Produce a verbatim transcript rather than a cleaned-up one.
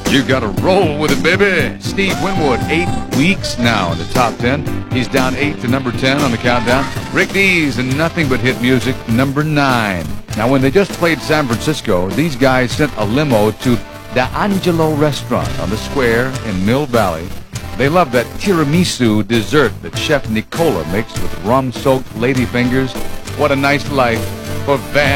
You gotta roll with it, baby. Steve Winwood, eight weeks now in the top ten. He's down eight to number ten on the countdown. Rick Dees and Nothing But Hit Music, number nine. Now, when they just played San Francisco, these guys sent a limo to the Angelo restaurant on the square in Mill Valley. They love that tiramisu dessert that Chef Nicola makes with rum-soaked ladyfingers. What a nice life for Van